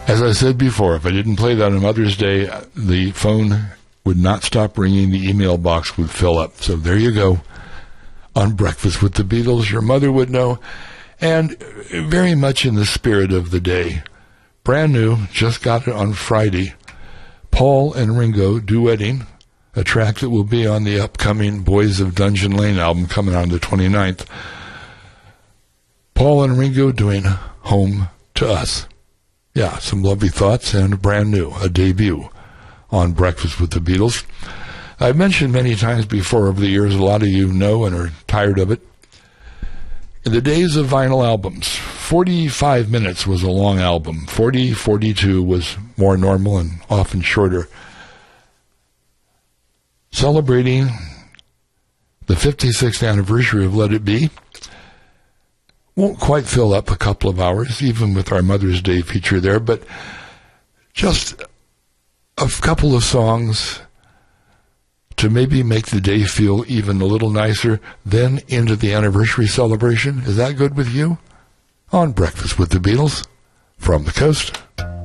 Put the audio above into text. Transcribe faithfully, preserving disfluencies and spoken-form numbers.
As I said before, if I didn't play that on Mother's Day, the phone would not stop ringing, the email box would fill up. So there you go. On Breakfast with the Beatles, your mother would know. And very much in the spirit of the day. Brand new, just got it on Friday. Paul and Ringo duetting, a track that will be on the upcoming Boys of Dungeon Lane album coming on the twenty-ninth. Paul and Ringo doing Home to Us. Yeah, some lovely thoughts and brand new, a debut on Breakfast with the Beatles. I've mentioned many times before over the years, a lot of you know and are tired of it. In the days of vinyl albums, forty-five minutes was a long album. forty, forty-two was more normal and often shorter. Celebrating the fifty-sixth anniversary of Let It Be. Won't quite fill up a couple of hours, even with our Mother's Day feature there, but just a couple of songs to maybe make the day feel even a little nicer, then into the anniversary celebration. Is that good with you? On Breakfast with the Beatles, from the coast.